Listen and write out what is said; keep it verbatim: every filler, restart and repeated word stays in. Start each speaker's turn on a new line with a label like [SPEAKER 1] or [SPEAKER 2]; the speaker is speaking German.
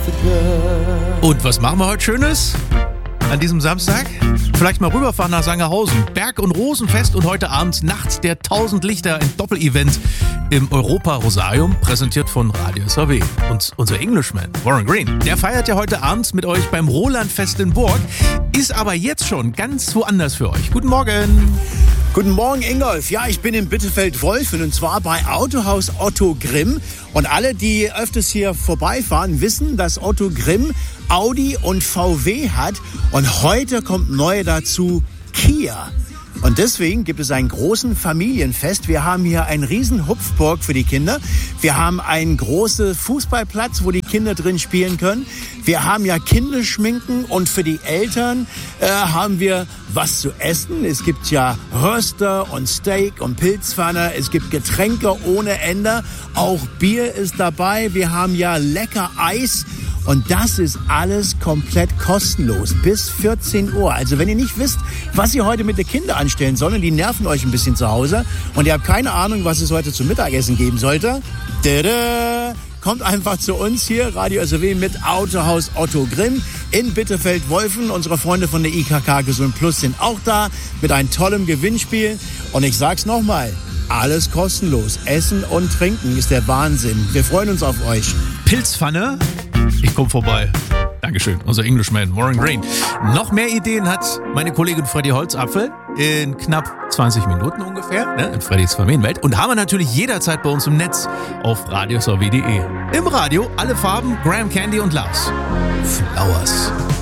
[SPEAKER 1] Und was machen wir heute Schönes an diesem Samstag? Vielleicht mal rüberfahren nach Sangerhausen. Berg- und Rosenfest und heute Abend Nacht der tausend Lichter, ein Doppelevent im Europa Rosarium, präsentiert von Radio S R W. Und unser Englishman, Warren Green, der feiert ja heute Abend mit euch beim Rolandfest in Burg, ist aber jetzt schon ganz woanders für euch. Guten Morgen.
[SPEAKER 2] Guten Morgen, Ingolf. Ja, ich bin in Bitterfeld-Wolfen und zwar bei Autohaus Otto Grimm. Und alle, die öfters hier vorbeifahren, wissen, dass Otto Grimm Audi und V W hat. Und heute kommt neu dazu Kia. Und deswegen gibt es einen großen Familienfest. Wir haben hier einen riesen Hupfburg für die Kinder. Wir haben einen großen Fußballplatz, wo die Kinder drin spielen können. Wir haben ja Kinderschminken und für die Eltern äh, haben wir was zu essen. Es gibt ja Röster und Steak und Pilzpfanne. Es gibt Getränke ohne Ende. Auch Bier ist dabei. Wir haben ja lecker Eis. Und das ist alles komplett kostenlos bis vierzehn Uhr. Also wenn ihr nicht wisst, was ihr heute mit den Kindern anstellen sollt und die nerven euch ein bisschen zu Hause und ihr habt keine Ahnung, was es heute zum Mittagessen geben sollte, tada, kommt einfach zu uns hier, Radio S R W mit Autohaus Otto Grimm in Bitterfeld-Wolfen. Unsere Freunde von der I K K Gesund Plus sind auch da mit einem tollen Gewinnspiel. Und ich sag's nochmal, alles kostenlos. Essen und Trinken ist der Wahnsinn. Wir freuen uns auf euch.
[SPEAKER 1] Pilzpfanne? Ich komm vorbei. Dankeschön, unser Englishman Warren Green. Noch mehr Ideen hat meine Kollegin Freddy Holzapfel in knapp zwanzig Minuten ungefähr, ne, in Freddys Familienwelt. Und haben wir natürlich jederzeit bei uns im Netz auf radio s r w punkt d e. Im Radio alle Farben, Graham Candy und Lars. Flowers.